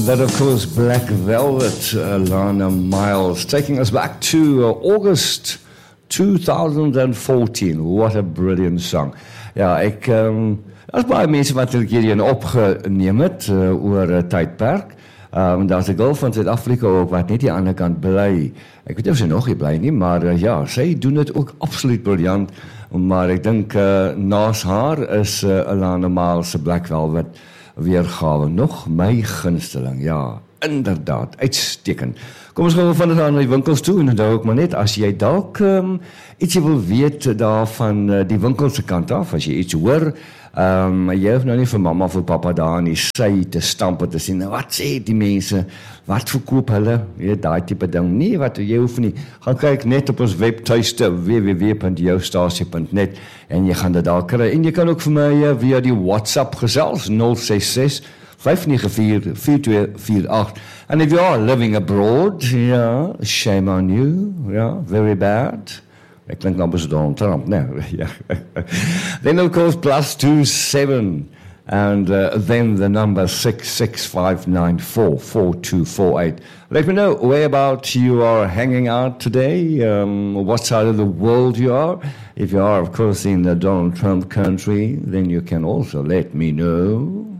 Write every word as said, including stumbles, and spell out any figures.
That, of course, Black Velvet, uh, Lana Miles, taking us back to uh, August twenty fourteen. What a brilliant song. Ja, ek, um, daar is baie mense wat ek hierin opgeneem het, uh, oor uh, tydperk. Um, daar is 'n girl van Suid-Afrika ook, wat net die ander kant bly. Ek weet nie of sy nog hier bly nie, maar uh, ja, sy doen dit ook absoluut briljant. Maar ek dink, uh, naas haar is uh, Lana Miles se Black Velvet weergawe nog my gunsteling, ja, inderdaad, uitstekend. Kom ons gaan van dit aan die winkels toe, en onthou ook maar net, as jy dalk um, ietsie wil weet daar van uh, die winkelse kant af, as jy iets hoor, um, jy hoef nou nie vir mama of vir papa daar in die sy te stamp en te sê, nou wat sê die mense, wat verkoop hulle, jy, daai tipe ding, nie, wat jy hoef nie, gaan kyk net op ons webtuiste, w w w punt jou stasie punt net, en jy gaan dit daar kry, en jy kan ook vir my uh, via die WhatsApp gesels, nul ses ses vyf nege vier vier twee vier agt. And if you are living abroad, yeah, shame on you, yeah, very bad. Ek klink nou bes Donald Trump, no, yeah. Then of course plus two seven, and uh, then the number six six five nine four four two four eight. Let me know whereabouts you are hanging out today, um, what side of the world you are. If you are, of course, in the Donald Trump country, then you can also let me know.